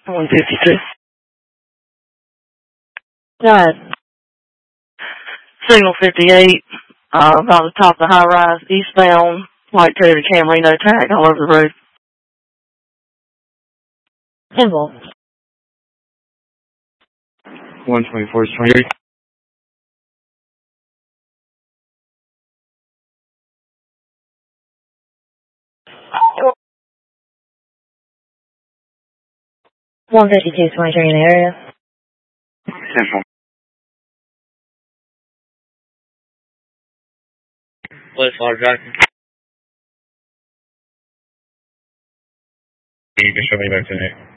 152. Go ahead. Signal 58, about the top of the high rise, eastbound, white Toyota Camry, no tag, all over the road. Symbol. 124 is 23. One 52-23 in the area. Central. West Water Drive. You can show me back to me.